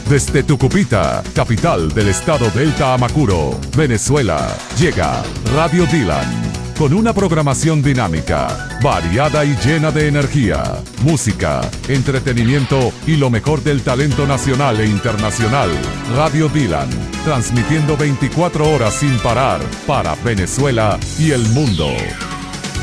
Desde Tucupita, capital del estado Delta Amacuro, Venezuela, llega Radio Dylan, con una programación dinámica, variada y llena de energía, música, entretenimiento y lo mejor del talento nacional e internacional. Radio Dylan, transmitiendo 24 horas sin parar para Venezuela y el mundo.